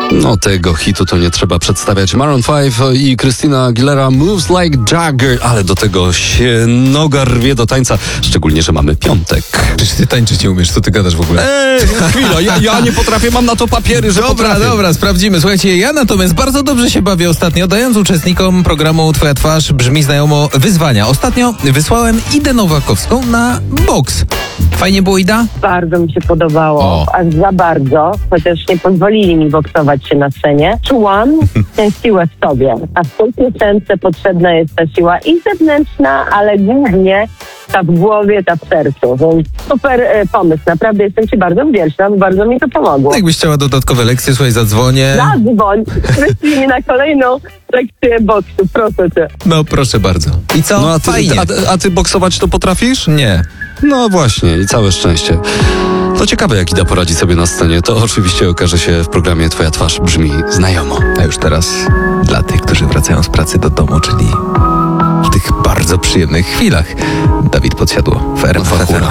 No tego hitu to nie trzeba przedstawiać. Maroon 5 i Christina Aguilera Moves Like Jagger, ale do tego się noga rwie do tańca, szczególnie, że mamy piątek. Przecież ty tańczyć nie umiesz, co ty gadasz w ogóle? Chwila, ja nie potrafię, mam na to papiery, że potrafię. Dobra, sprawdzimy. Słuchajcie, ja natomiast bardzo dobrze się bawię ostatnio, dając uczestnikom programu Twoja twarz brzmi znajomo wyzwania. Ostatnio wysłałem Idę Nowakowską na boks. Fajnie było, Ida? Bardzo mi się podobało, aż za bardzo, chociaż nie pozwolili mi boksować się na scenie. Czułam tę siłę w sobie, a w tej piosence potrzebna jest ta siła i zewnętrzna, ale głównie ta w głowie, ta w sercu. Więc super pomysł, naprawdę jestem Ci bardzo wdzięczna, bo bardzo mi to pomogło. Jakbyś chciała dodatkowe lekcje, słuchaj, zadzwonię. Zadzwoń, wyślij mnie na kolejną lekcję boksu, proszę Cię. No proszę bardzo. I co? No Fajnie. a ty boksować to potrafisz? Nie. No właśnie, i całe szczęście. To ciekawe, jak Ida poradzi sobie na scenie. To oczywiście okaże się w programie Twoja twarz brzmi znajomo. A już teraz dla tych, którzy wracają z pracy do domu, czyli w tych bardzo przyjemnych chwilach. Dawid Podsiadło w RMF FM.